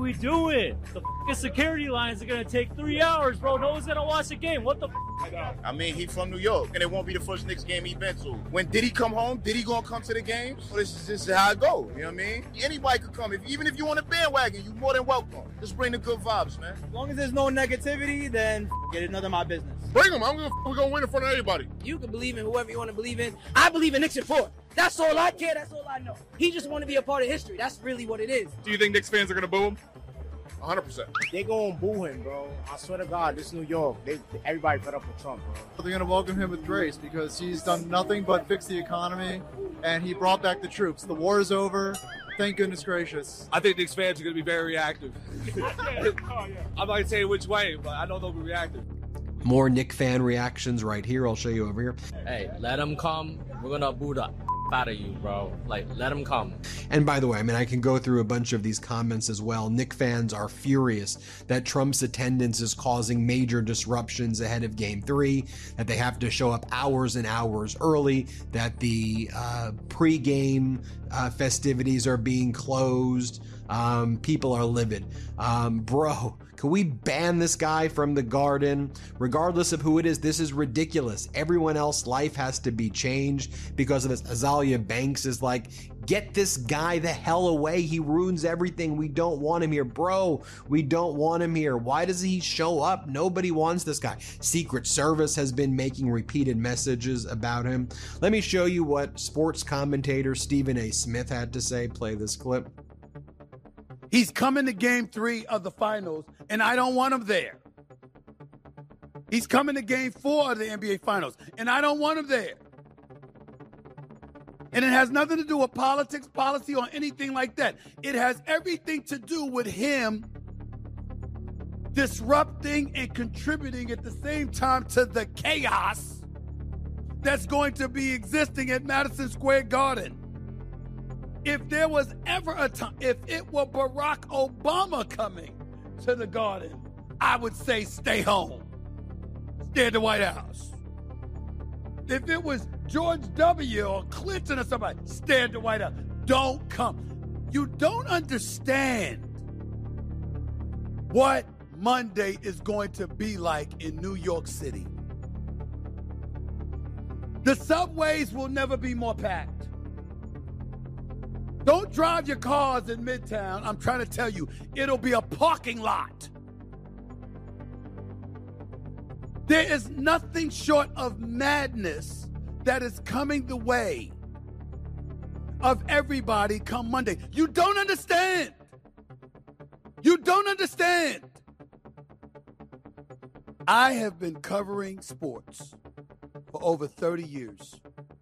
we doing? The f***ing security lines are going to take 3 hours, bro. No one's going to watch the game. What the f***? I mean, he's from New York, and it won't be the first Knicks game he's been to. When Diddy come home, Diddy gonna come to the games? Well, this is how it go, you know what I mean? Anybody could come. Even if you want a bandwagon, you're more than welcome. Just bring the good vibes, man. As long as there's no negativity, then it's none of my business. Bring them. We're gonna win in front of everybody. You can believe in whoever you want to believe in. I believe in Knicks in 4. That's all I care. That's all I know. He just want to be a part of history. That's really what it is. Do you think Knicks fans are gonna boo him? 100%. They gonna boo him, bro. I swear to God, this is New York. Everybody fed up with Trump, bro. They're gonna welcome him with grace because he's done nothing but fix the economy, and he brought back the troops. The war is over. Thank goodness gracious. I think Knicks fans are gonna be very reactive. I'm not gonna say which way, but I know they'll be reactive. More Knick fan reactions right here. I'll show you over here. Hey, let them come. We're gonna boo the out of you, bro. Like, let them come. And by the way, I mean, I can go through a bunch of these comments as well. Knick fans are furious that Trump's attendance is causing major disruptions ahead of Game 3, that they have to show up hours and hours early, that the pre-game festivities are being closed. People are livid. Bro, can we ban this guy from the Garden? Regardless of who it is, this is ridiculous. Everyone else's life has to be changed because of this. Azalea Banks is like, get this guy the hell away. He ruins everything. We don't want him here. Bro, we don't want him here. Why does he show up? Nobody wants this guy. Secret Service has been making repeated messages about him. Let me show you what sports commentator Stephen A. Smith had to say. Play this clip. He's coming to Game 3 of the finals, and I don't want him there. He's coming to Game 4 of the NBA Finals, and I don't want him there. And it has nothing to do with politics, policy, or anything like that. It has everything to do with him disrupting and contributing at the same time to the chaos that's going to be existing at Madison Square Garden. If there was ever a time, if it were Barack Obama coming to the Garden, I would say stay home. Stay at the White House. If it was George W. or Clinton or somebody, stay at the White House. Don't come. You don't understand what Monday is going to be like in New York City. The subways will never be more packed. Don't drive your cars in Midtown. I'm trying to tell you, it'll be a parking lot. There is nothing short of madness that is coming the way of everybody come Monday. You don't understand. You don't understand. I have been covering sports for over 30 years.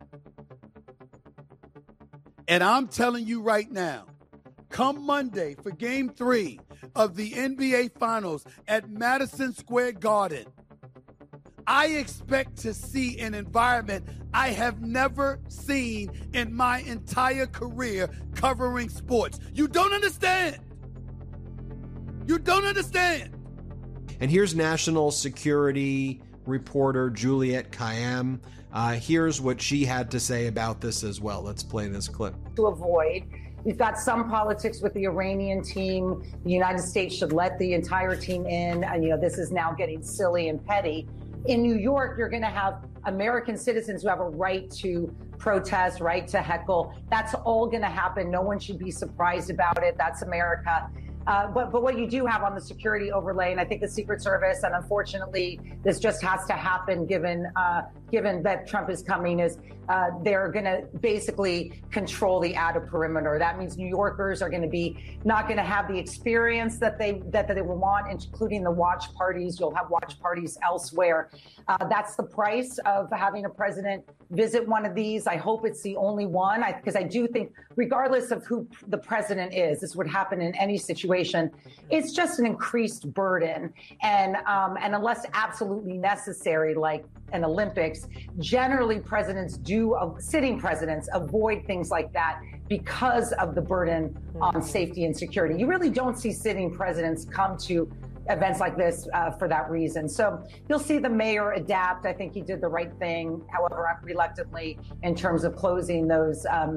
And I'm telling you right now, come Monday for Game 3 of the NBA Finals at Madison Square Garden, I expect to see an environment I have never seen in my entire career covering sports. You don't understand. You don't understand. And here's national security reporter Juliette Kayyem. Here's what she had to say about this as well. Let's play this clip. To avoid, we've got some politics with the Iranian team. The United States should let the entire team in. And, this is now getting silly and petty. In New York, you're going to have American citizens who have a right to protest, right to heckle. That's all going to happen. No one should be surprised about it. That's America. But what you do have on the security overlay, and I think the Secret Service, and unfortunately this just has to happen given that Trump is coming, is they're going to basically control the outer perimeter. That means New Yorkers are going to be not going to have the experience that they will want, including the watch parties. You'll have watch parties elsewhere. That's the price of having a president visit one of these. I hope it's the only one, because I do think, regardless of who the president is, this would happen in any situation. It's just an increased burden, and unless absolutely necessary, like an Olympics, generally sitting presidents avoid things like that because of the burden on safety and security. You really don't see sitting presidents come to events like this for that reason. So you'll see the mayor adapt. I think he did the right thing, however, reluctantly, in terms of closing those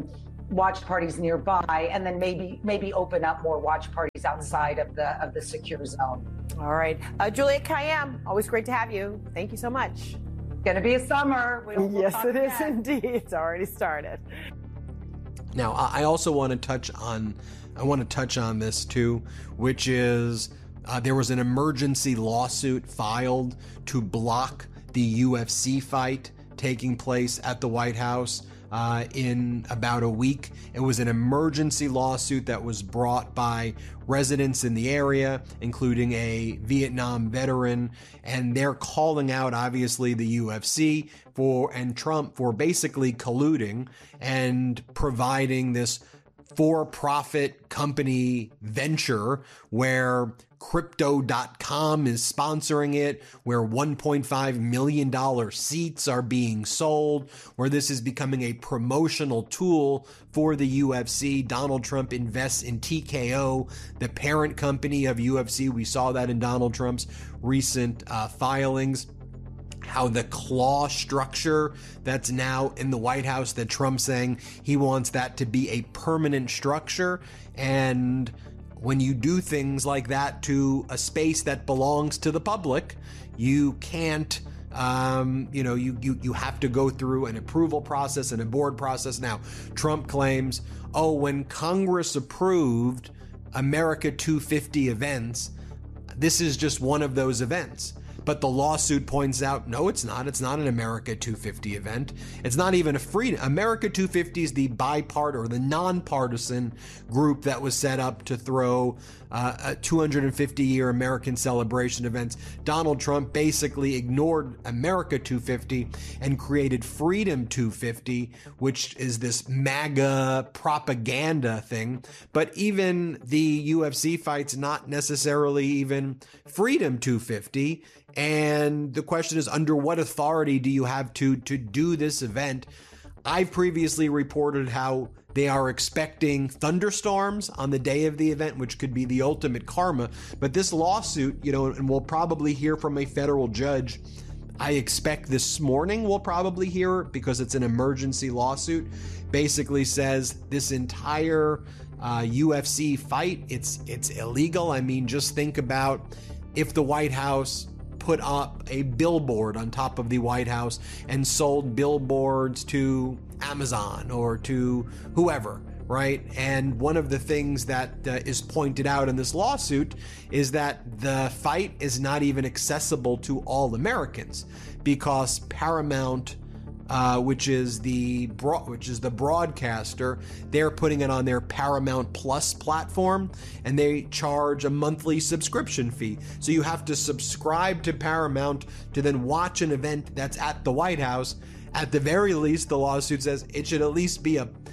watch parties nearby, and then maybe open up more watch parties outside of the secure zone. All right. Juliette Kayyem, always great to have you. Thank you so much. Going to be a summer. Yes, it is indeed. It's already started. Now, I also want to touch on this too, which is there was an emergency lawsuit filed to block the UFC fight taking place at the White House in about a week. It was an emergency lawsuit that was brought by residents in the area, including a Vietnam veteran, and they're calling out, obviously, the UFC and Trump for basically colluding and providing this for-profit company venture where Crypto.com is sponsoring it, where $1.5 million seats are being sold, where this is becoming a promotional tool for the UFC. Donald Trump invests in TKO, the parent company of UFC. We saw that in Donald Trump's recent filings. How the claw structure that's now in the White House, that Trump's saying he wants that to be a permanent structure. And when you do things like that to a space that belongs to the public, you can't, you have to go through an approval process and a board process. Now, Trump claims, when Congress approved America 250 events, this is just one of those events. But the lawsuit points out, no, it's not. It's not an America 250 event. It's not even a freedom. America 250 is the bipartisan or the nonpartisan group that was set up to throw a 250-year American celebration events. Donald Trump basically ignored America 250 and created Freedom 250, which is this MAGA propaganda thing. But even the UFC fight's not necessarily even Freedom 250. And the question is, under what authority do you have to do this event? I've previously reported how they are expecting thunderstorms on the day of the event, which could be the ultimate karma. But this lawsuit, and we'll probably hear from a federal judge. I expect this morning we'll probably hear it because it's an emergency lawsuit. Basically says this entire UFC fight, it's illegal. I mean, just think about if the White House put up a billboard on top of the White House and sold billboards to Amazon or to whoever, right? And one of the things that is pointed out in this lawsuit is that the fight is not even accessible to all Americans because Paramount, which is the broadcaster, they're putting it on their Paramount Plus platform, and they charge a monthly subscription fee. So you have to subscribe to Paramount to then watch an event that's at the White House. At the very least, the lawsuit says it should at least be an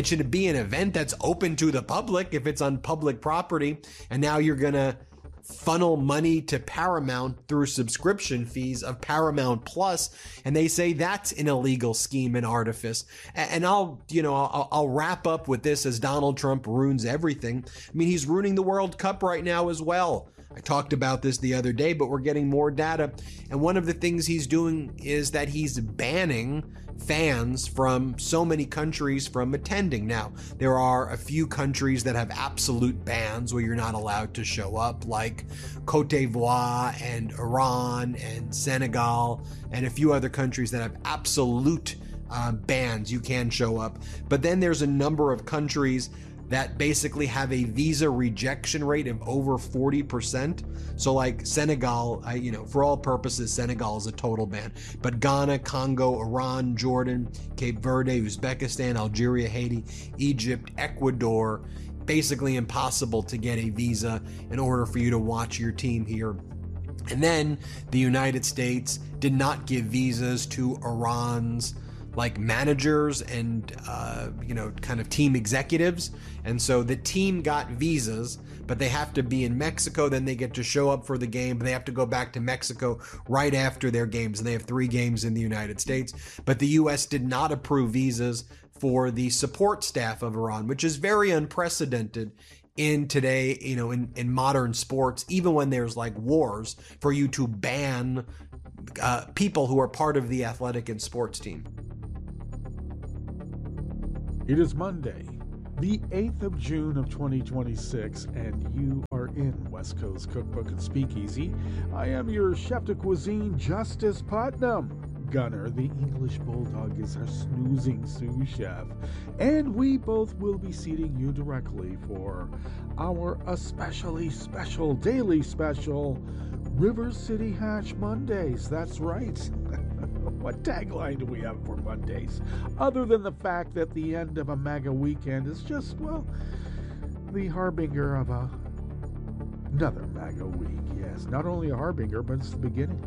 event that's open to the public if it's on public property. And now you're gonna funnel money to Paramount through subscription fees of Paramount Plus, and they say that's an illegal scheme and artifice. And I'll wrap up with this as Donald Trump ruins everything. I mean, he's ruining the World Cup right now as well. I talked about this the other day, but we're getting more data. And one of the things he's doing is that he's banning fans from so many countries from attending. Now, there are a few countries that have absolute bans where you're not allowed to show up, like Cote d'Ivoire and Iran and Senegal, and a few other countries that have absolute bans. You can show up. But then there's a number of countries that basically have a visa rejection rate of over 40%. So like Senegal, for all purposes, Senegal is a total ban. But Ghana, Congo, Iran, Jordan, Cape Verde, Uzbekistan, Algeria, Haiti, Egypt, Ecuador, basically impossible to get a visa in order for you to watch your team here. And then the United States did not give visas to Iran's managers and kind of team executives, and so the team got visas, but they have to be in Mexico. Then they get to show up for the game, but they have to go back to Mexico right after their games, and they have 3 games in the United States. But the U.S. did not approve visas for the support staff of Iran, which is very unprecedented in today, in modern sports, even when there's wars, for you to ban people who are part of the athletic and sports team. It is Monday, the 8th of June of 2026, and you are in West Coast Cookbook and Speakeasy. I am your chef de cuisine, Justice Putnam. Gunner, the English Bulldog, is our snoozing sous chef, and we both will be seating you directly for our especially special, daily special, River City Hatch Mondays. That's right. What tagline do we have for Mondays? Other than the fact that the end of a MAGA weekend is just, well, the harbinger of another MAGA week. Yes, not only a harbinger, but it's the beginning.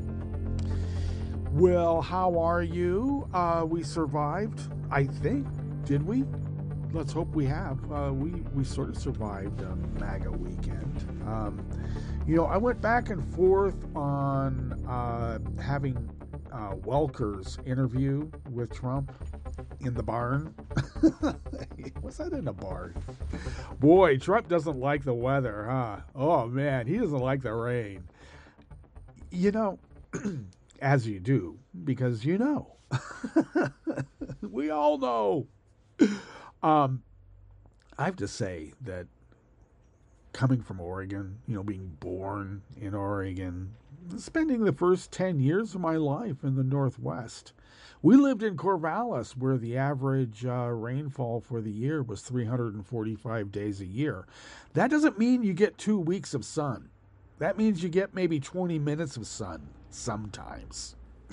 Well, how are you? We survived, I think. Did we? Let's hope we have. We sort of survived MAGA weekend. I went back and forth on having Welker's interview with Trump in the barn. Was that in a barn? Boy, Trump doesn't like the weather, huh? Oh, man, he doesn't like the rain. As you do, because we all know. I have to say that coming from Oregon, being born in Oregon, spending the first 10 years of my life in the Northwest, we lived in Corvallis, where the average rainfall for the year was 345 days a year. That doesn't mean you get 2 weeks of sun. That means you get maybe 20 minutes of sun sometimes.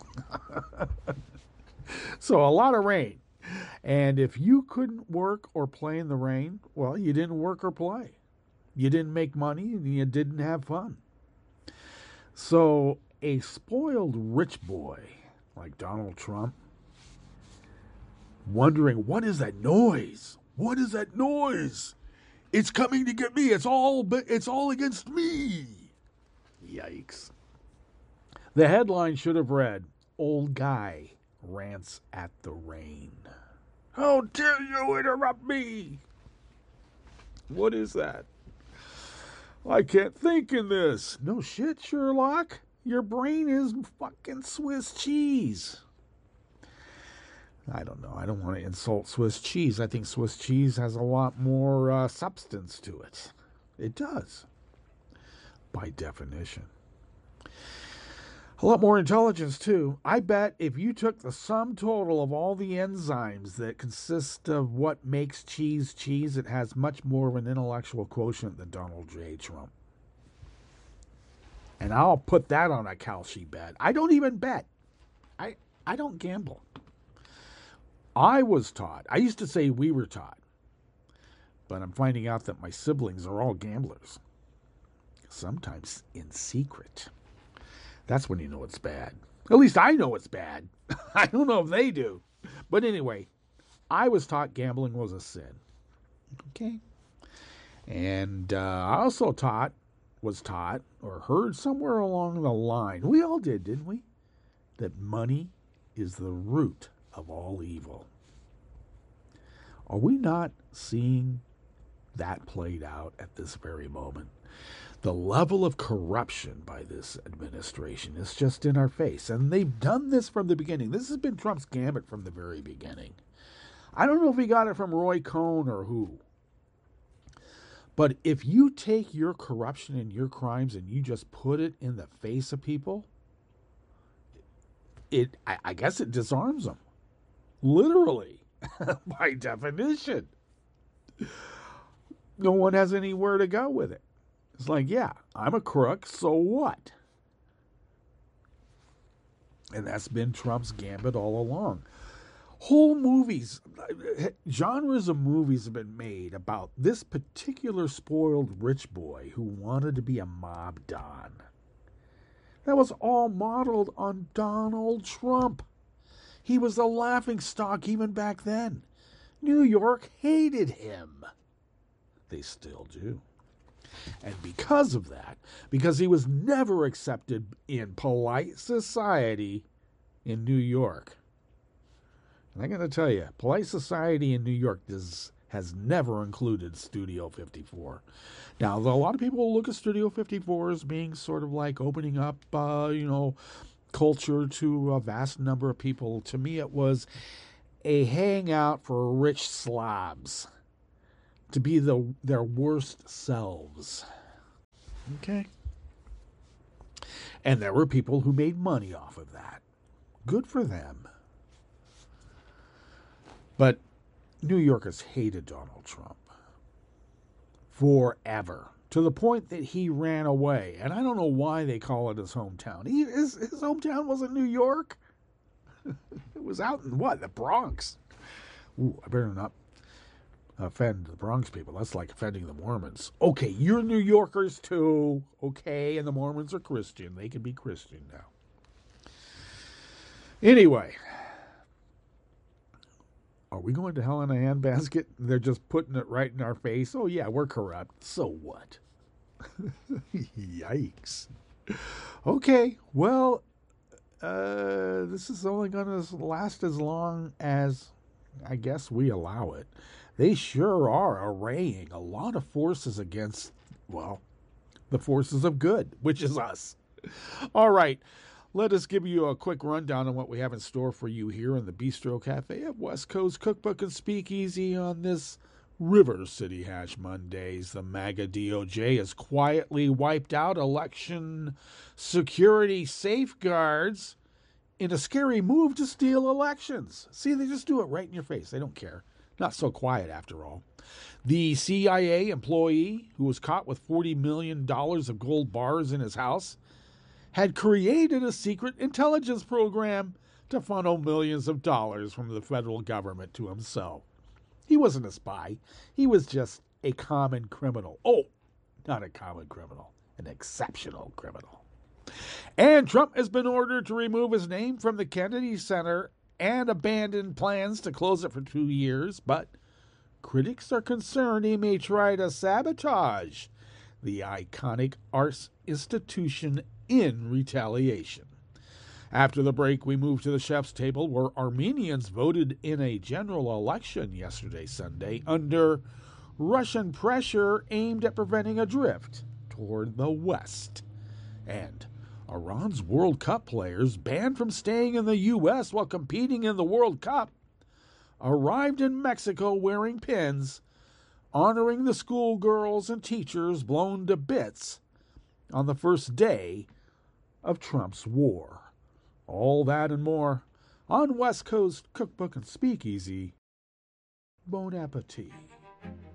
So a lot of rain. And if you couldn't work or play in the rain, well, you didn't work or play. You didn't make money and you didn't have fun. So a spoiled rich boy like Donald Trump, wondering, what is that noise? What is that noise? It's coming to get me. It's all against me. Yikes. The headline should have read, "Old Guy Rants at the Rain." How dare you interrupt me? What is that? I can't think in this. No shit, Sherlock. Your brain is fucking Swiss cheese. I don't know. I don't want to insult Swiss cheese. I think Swiss cheese has a lot more substance to it. It does, by definition. A lot more intelligence, too. I bet if you took the sum total of all the enzymes that consist of what makes cheese cheese, it has much more of an intellectual quotient than Donald J. Trump. And I'll put that on a Kalshi bet. I don't even bet. I don't gamble. I was taught. I used to say we were taught. But I'm finding out that my siblings are all gamblers. Sometimes in secret. That's when you know it's bad. At least I know it's bad. I don't know if they do. But anyway, I was taught gambling was a sin. Okay. And I also was taught or heard somewhere along the line, we all did, didn't we? That money is the root of all evil. Are we not seeing that played out at this very moment? The level of corruption by this administration is just in our face. And they've done this from the beginning. This has been Trump's gambit from the very beginning. I don't know if he got it from Roy Cohn or who. But if you take your corruption and your crimes and you just put it in the face of people, I guess it disarms them. Literally. By definition. No one has anywhere to go with it. It's like, yeah, I'm a crook, so what? And that's been Trump's gambit all along. Whole movies, genres of movies have been made about this particular spoiled rich boy who wanted to be a mob don. That was all modeled on Donald Trump. He was the laughingstock even back then. New York hated him. They still do. And because of that, because he was never accepted in polite society in New York, and I got to tell you, polite society in New York has never included Studio 54. Now, a lot of people look at Studio 54 as being sort of like opening up, culture to a vast number of people. To me, it was a hangout for rich slobs to be their worst selves. Okay? And there were people who made money off of that. Good for them. But New Yorkers hated Donald Trump forever, to the point that he ran away. And I don't know why they call it his hometown. His hometown wasn't New York. It was out in the Bronx. Ooh, I better not offend the Bronx people. That's like offending the Mormons. Okay, you're New Yorkers too. Okay, and the Mormons are Christian. They can be Christian now. Anyway, are we going to hell in a handbasket? They're just putting it right in our face. Oh yeah, we're corrupt. So what? Yikes. Okay, well, this is only going to last as long as, I guess, we allow it. They sure are arraying a lot of forces against, well, the forces of good, which is us. All right, let us give you a quick rundown on what we have in store for you here in the Bistro Cafe at West Coast Cookbook and Speakeasy on this River City Hash Mondays. The MAGA DOJ has quietly wiped out election security safeguards in a scary move to steal elections. See, they just do it right in your face. They don't care. Not so quiet, after all. The CIA employee who was caught with $40 million of gold bars in his house had created a secret intelligence program to funnel millions of dollars from the federal government to himself. He wasn't a spy. He was just a common criminal. Oh, not a common criminal, an exceptional criminal. And Trump has been ordered to remove his name from the Kennedy Center and abandon plans to close it for 2 years, but critics are concerned he may try to sabotage the iconic arts institution in retaliation. After the break, we move to the chef's table, where Armenians voted in a general election yesterday, Sunday, under Russian pressure aimed at preventing a drift toward the West. And Iran's World Cup players, banned from staying in the U.S. while competing in the World Cup, arrived in Mexico wearing pins, honoring the schoolgirls and teachers blown to bits on the first day of Trump's war. All that and more on West Coast Cookbook and Speakeasy. Bon appetit.